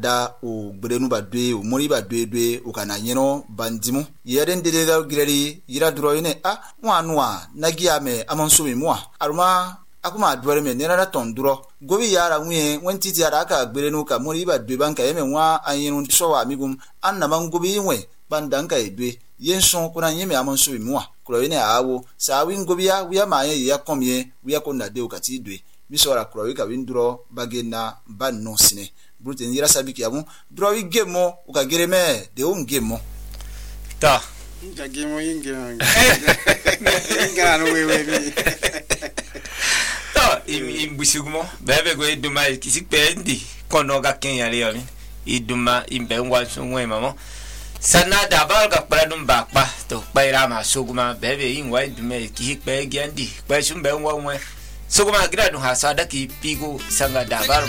da o brenu ba dwe o mori ba dwe o kana nyeno bandimu yeren de da gireri yira dro ine wanwa nagia me amonso mi mo aruma akuma dwere me nera tonduro gobi yara nwe wenti yara aka brenu ka mori ba dwe banka yeme nwa anyinu so wa migum anna man gobi nwe bandanka edwe yenson kuna nyeme amonso mi mo kuro ine awo sa win gobi ya ma ya komye ya konna de o kati dwe bisora kuro ka windro bagena banno sine brute nira sabiki yamu dro wi gemo o ka gereme de o ngemo ta ngemo ingemo ngano wewe ta imbusigumo bebe go iduma kisikpendi kono ga kenya le yomi iduma imbe ngwa sunwe mamo sana da ba ga pradum ba pa to paira ma suguma bebe ingwa iduma kisikpe gendi pa sumbe ngwa nwe suguma gradu hasada ki pigo sanga da ba